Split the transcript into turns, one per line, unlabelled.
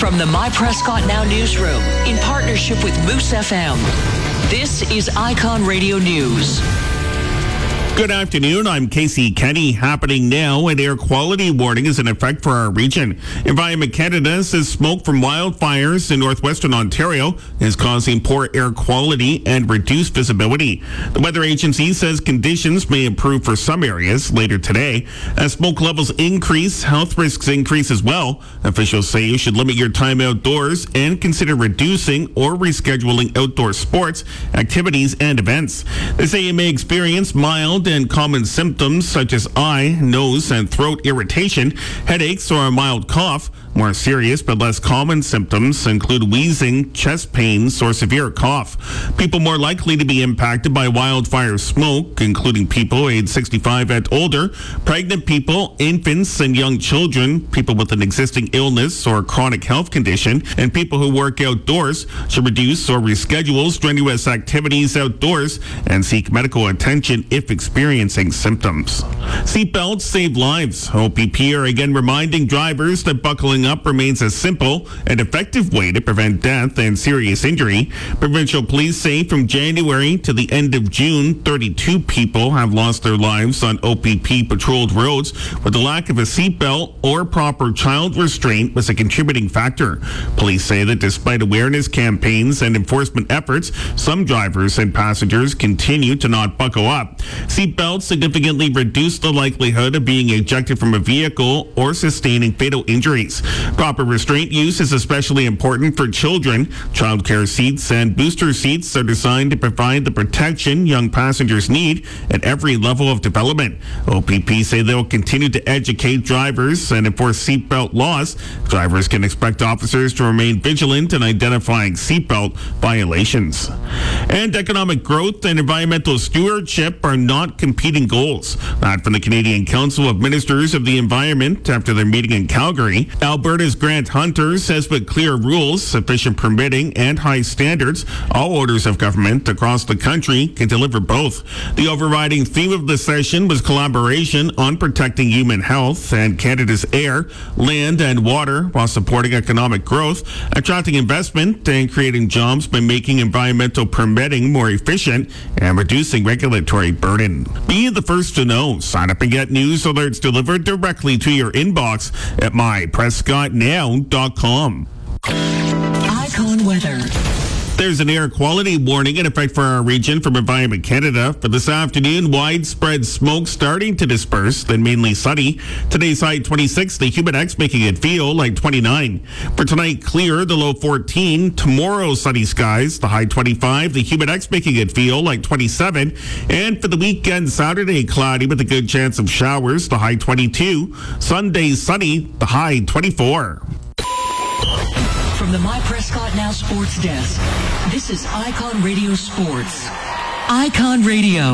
From the My Prescott Now newsroom, in partnership with Moose FM, this is Icon Radio News.
Good afternoon. I'm Casey Kenny. Happening now, an air quality warning is in effect for our region. Environment Canada says smoke from wildfires in northwestern Ontario is causing poor air quality and reduced visibility. The weather agency says conditions may improve for some areas later today. As smoke levels increase, health risks increase as well. Officials say you should limit your time outdoors and consider reducing or rescheduling outdoor sports, activities, and events. They say you may experience mild and common symptoms such as eye, nose, and throat irritation, headaches, or a mild cough. More serious but less common symptoms include wheezing, chest pains, or severe cough. People more likely to be impacted by wildfire smoke, including people aged 65 and older, pregnant people, infants and young children, people with an existing illness or chronic health condition, and people who work outdoors should reduce or reschedule strenuous activities outdoors and seek medical attention if experiencing symptoms. Seatbelts save lives. OPP are again reminding drivers that buckling up remains a simple and effective way to prevent death and serious injury. Provincial police say from January to the end of June, 32 people have lost their lives on OPP patrolled roads, where the lack of a seatbelt or proper child restraint was a contributing factor. Police say that despite awareness campaigns and enforcement efforts, some drivers and passengers continue to not buckle up. Seatbelts significantly reduce the likelihood of being ejected from a vehicle or sustaining fatal injuries. Proper restraint use is especially important for children. Childcare seats and booster seats are designed to provide the protection young passengers need at every level of development. OPP say they'll continue to educate drivers and enforce seatbelt laws. Drivers can expect officers to remain vigilant in identifying seatbelt violations. And economic growth and environmental stewardship are not competing goals. That from the Canadian Council of Ministers of the Environment after their meeting in Calgary. Alberta's Grant Hunter says with clear rules, sufficient permitting, and high standards, all orders of government across the country can deliver both. The overriding theme of the session was collaboration on protecting human health and Canada's air, land, and water while supporting economic growth, attracting investment, and creating jobs by making environmental permitting more efficient and reducing regulatory burden. Be the first to know. Sign up and get news alerts delivered directly to your inbox at myprescottnow.com.
Icon weather.
There's an air quality warning in effect for our region from Environment Canada. For this afternoon, widespread smoke starting to disperse, then mainly sunny. Today's high 26, the humidex making it feel like 29. For tonight, clear, the low 14. Tomorrow, sunny skies, the high 25, the humidex making it feel like 27. And for the weekend, Saturday, cloudy with a good chance of showers, the high 22. Sunday, sunny, the high 24.
From the My Prescott Now Sports Desk, this is Icon Radio Sports. Icon Radio.